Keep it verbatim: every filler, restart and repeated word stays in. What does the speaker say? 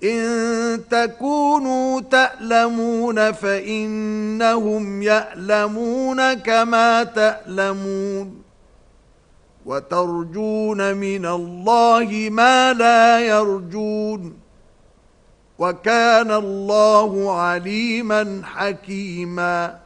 إن تكونوا تألمون فإنهم يألمون كما تألمون وترجون من الله ما لا يرجون وكان الله عليما حكيما